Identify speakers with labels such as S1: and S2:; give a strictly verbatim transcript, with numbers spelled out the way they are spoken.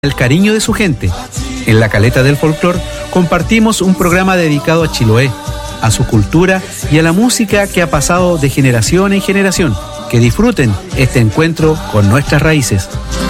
S1: el cariño de su gente. En la Caleta del Folclor compartimos un programa dedicado a Chiloé, a su cultura y a la música que ha pasado de generación en generación. Que disfruten este encuentro con nuestras raíces.